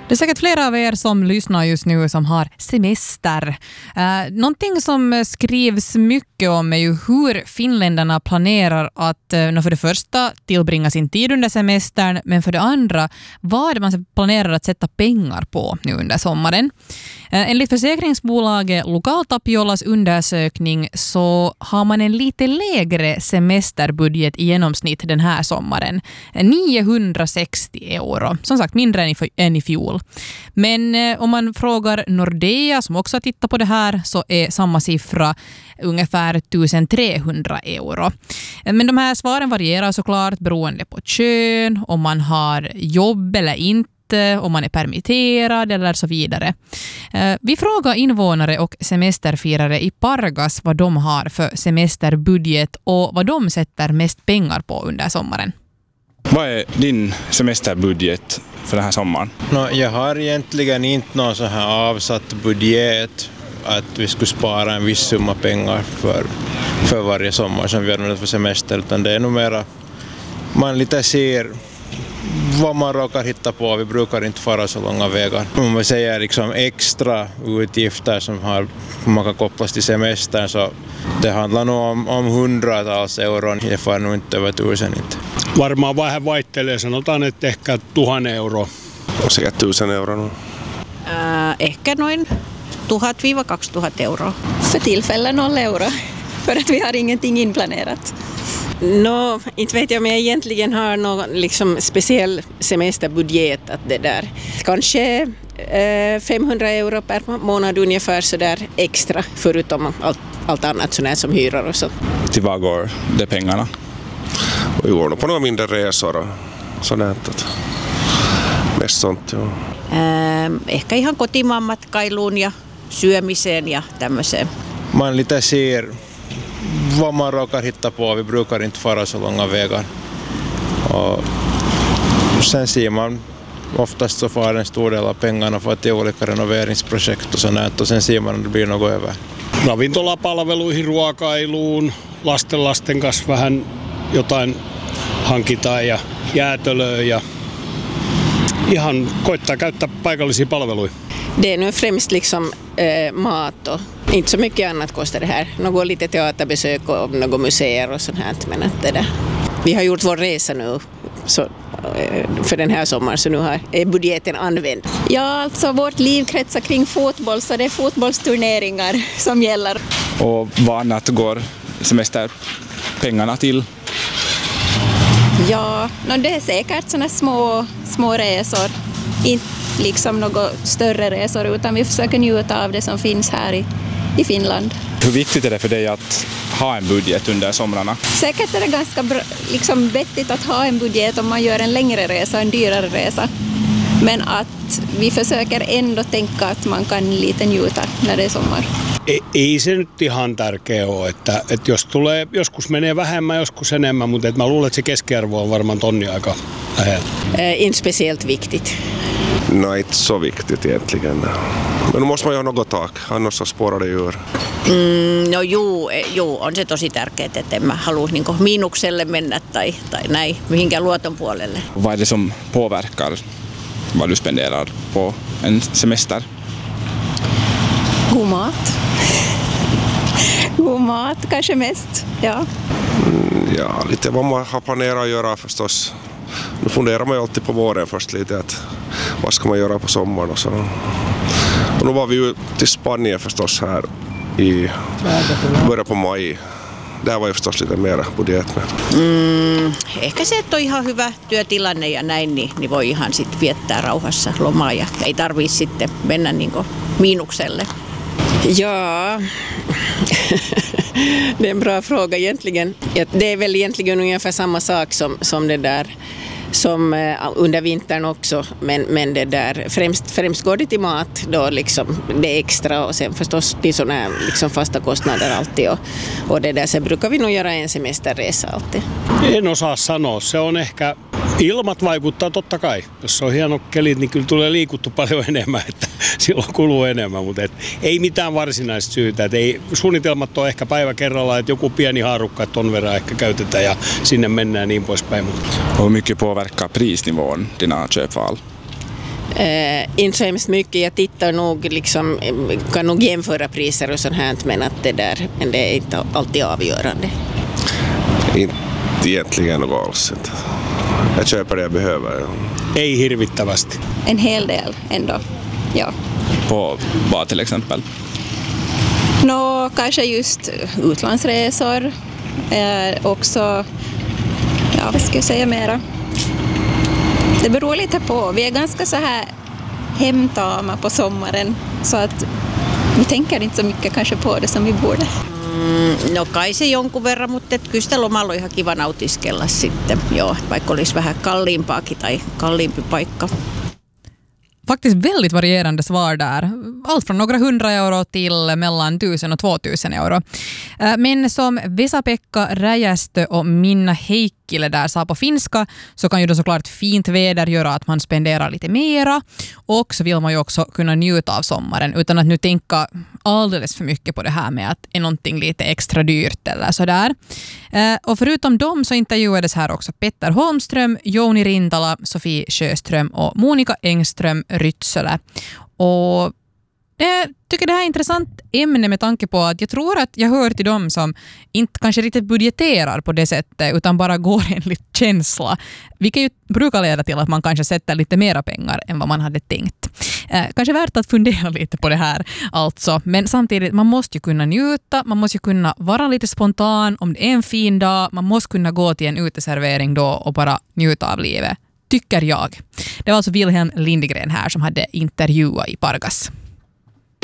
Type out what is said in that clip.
Det är säkert flera av er som lyssnar just nu som har semester. Någonting som skrivs mycket om är ju hur finländarna planerar att för det första tillbringa sin tid under semestern, men för det andra vad man planerar att sätta pengar på nu under sommaren. Enligt försäkringsbolaget Lokaltapiolas undersökning så har man en lite lägre semesterbudget i genomsnitt den här sommaren. 960 euro. Som sagt, mindre än i fjol. Men om man frågar Nordea som också har tittat på det här så är samma siffra ungefär 1300 euro. Men de här svaren varierar såklart beroende på kön, om man har jobb eller inte, om man är permitterad eller så vidare. Vi frågar invånare och semesterfirare i Pargas vad de har för semesterbudget och vad de sätter mest pengar på under sommaren. Vad är din semesterbudget för den här sommaren? Jag har egentligen inte någon så här avsatt budget att vi skulle spara en viss summa pengar för varje sommar som vi använder för semester, utan det är nog mera man lite ser vad man råkar hitta på. Vi brukar inte fara så långa vägar. Om man säger liksom extra utgifter som man kan kopplas till semestern, så det handlar nog om hundratals euron. Det får nog inte över 1000 inte. Varmaan vähän vaihtelee, sanotaan, että ehkä 1000 euroa. Sekä 1000 euroa. Ehkä noin 1000-2000 euro. För tillfället 0 euro, för att vi har ingenting inplanerat. Inte vet jag om jag egentligen har någon liksom speciell semesterbudget att det där. Kanske 500 euro per månad ungefär så där extra, förutom allt annat sådär som hyrar och så. Till vad går de pengarna? Och går nog på några mindre resor och sådär. Mest sånt, joo. Ehkä ihan kotimaan matkailuun ja syömiseen ja tämmöiseen. Man lite ser vad man råkar hitta på. Vi brukar inte fara så långa vägar. Och sen ser man oftast så får en stor del av pengarna för att olika renoveringsprojekt och sånt, och sen ser man att det blir något över. Ravintolapalveluihin, ruokailuun, lasten kanssa vähän jotain hankitaan ja jäätölöä ja ihan koittaa käyttää paikallisia palveluja. Det är nu främst liksom mat och inte så mycket annat kostar det här. Något lite teaterbesök och något museer och sånt här. Men att det där. Vi har gjort vår resa nu så, för den här sommaren, så nu är budgeten använd. Ja, alltså vårt liv kretsar kring fotboll, så det är fotbollsturneringar som gäller. Och vad annat går semesterpengarna till? Ja, det är säkert såna små resor. Inte liksom några större resor, utan vi försöker njuta av det som finns här i Finland. Hur viktigt är det för dig att ha en budget under somrarna? Säkert är det ganska liksom vettigt att ha en budget om man gör en längre resa, en dyrare resa. Men att vi försöker ändå tänka att man kan lite njuta när det är sommar. Ei se nyt ihan tärkeä ole, että jos tulee, joskus menee vähemmän, joskus enemmän, mutta mä luulen, että se keskiarvo on varmaan tonni aika lähellä. Inte speciellt viktigt. Nej, inte så viktigt egentligen. Men nu måste man ju ha något tak, annars så spårar det ur. Joo, on se tosi tärkeää, että en mä halua niin miinukselle mennä tai näin, mihinkään luoton puolelle. Vad är det som påverkar vad du spenderar på en semester? God mat kanske mest, ja. Ja, lite vad man har planerat att göra förstås. Nu funderar man ju alltid på våren först lite, att vad ska man göra på sommaren och så. Och nu var vi ju till Spanien förstås här i början på maj. Där var ju förstås lite mer budget med. Ehkä se, että on ihan hyvä työtilanne ja näin, niin voi ihan sitten viettää rauhassa lomaa ja ei tarvitse sitten mennä niin kuin miinukselle. Ja, det är en bra fråga egentligen. Det är väl egentligen ungefär samma sak som det där, som under vintern också, men det där främst går det till mat då, liksom det extra, och sen förstås till såna här liksom fasta kostnader alltid, och det där, sen brukar vi nog göra en semesterresa alltid. En osaa sanoa, se on ehkä ilmat vaikuttaa totta kai. Jos on hieno kelit, niin kyllä tulee liikuttu paljon enemmän, että silloin kuluu enemmän, mutta ei mitään varsinaista syytä. Ei, suunnitelmat on ehkä päivä kerrallaan, että joku pieni haarukka ton verran ehkä käytetään ja sinne mennään niin poispäin. Hur mycket påverkar prisnivån dina köpval? Inte så hemskt mycket. Jag tittar nog liksom, kan nog jämföra priser och sånt här, men att men det är inte alltid avgörande. Inte egentligen något alls. Jag köper det jag behöver. Ei hirvittävästi. En hel del ändå, ja. På vad till exempel? Kanske just utlandsresor, också, ja, vad ska jag säga mera? Det beror lite på. Vi är ganska så här hemtama på sommaren, så att vi tänker inte så mycket kanske på det som vi borde. No kai se jonkun verran, mutta kyllä sitä lomalla on ihan kiva nautiskella sitten, joo, vaikka olisi vähän kalliimpaakin tai kalliimpi paikka. Faktiskt väldigt varierande svar där. Allt från några 100 euro till mellan 1000 och 2000 euro. Men som Vesa-Pekka Räjästö och Minna Heikkilä där sa på finska, så kan ju då såklart fint väder göra att man spenderar lite mera, och så vill man ju också kunna njuta av sommaren utan att nu tänka alldeles för mycket på det här med att är någonting lite extra dyrt eller sådär. Och förutom dem så intervjuades här också Petter Holmström, Jouni Rintala, Sofie Sjöström och Monika Engström Rytsölä. Och jag tycker det här är ett intressant ämne med tanke på att jag tror att jag hör till dem som inte kanske riktigt budgeterar på det sättet utan bara går enligt känsla. Vilket ju brukar leda till att man kanske sätter lite mera pengar än vad man hade tänkt. Kanske värt att fundera lite på det här alltså. Men samtidigt, man måste ju kunna njuta, man måste ju kunna vara lite spontan om det är en fin dag. Man måste kunna gå till en uteservering då och bara njuta av livet. Tycker jag. Det var alltså Wilhelm Lindgren här som hade intervjuat i Pargas.